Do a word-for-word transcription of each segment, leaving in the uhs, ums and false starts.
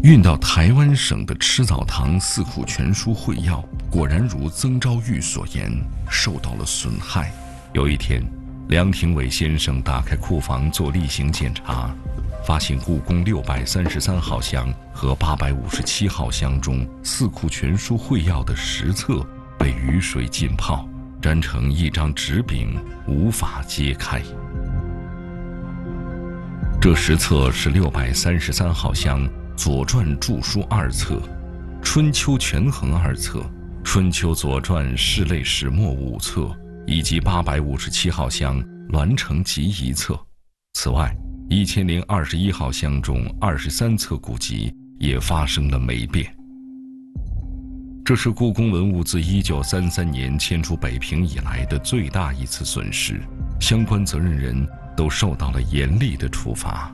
运到台湾省的吃澡堂四库全书会要，果然如曾昭玉所言，受到了损害。有一天，梁廷伟先生打开库房做例行检查，发现故宫六百三十三号箱和八百五十七号箱中四库全书会要的十册被雨水浸泡，粘成一张纸饼，无法揭开。这十册是六百三十三号箱左传注书二册、春秋权衡二册、春秋左传室类始末五册，以及八百五十七号箱栾城集一册。此外，一千零二十一号箱中二十三册古籍也发生了霉变。这是故宫文物自一九三三年迁出北平以来的最大一次损失，相关责任人都受到了严厉的处罚。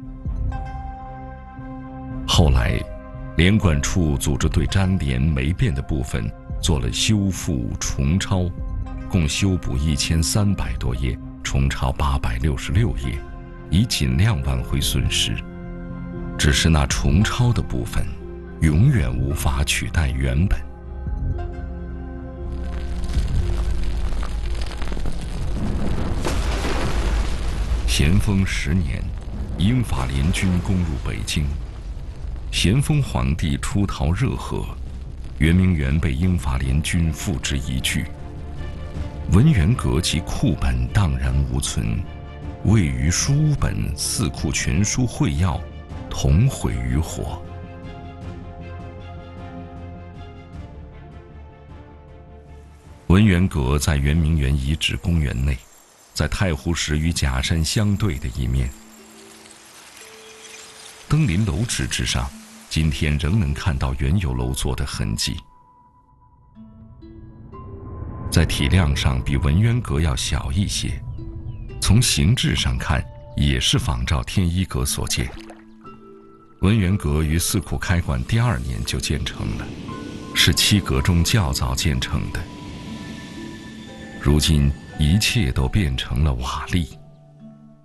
后来，联管处组织对粘连霉变的部分做了修复重抄，共修补一千三百多页，重抄八百六十六页，以尽量挽回损失。只是那重抄的部分，永远无法取代原本。咸丰十年，英法联军攻入北京。咸丰皇帝出逃热河，圆明园被英法联军付之一炬，文渊阁及库本荡然无存，位于书本四库全书会要同毁于火。文渊阁在圆明园遗址公园内，在太湖石与假山相对的一面。登临楼址之上，今天仍能看到原有楼座的痕迹。在体量上比文渊阁要小一些，从形制上看也是仿照天一阁所建。文渊阁于四库开馆第二年就建成了，是七阁中较早建成的。如今一切都变成了瓦砾。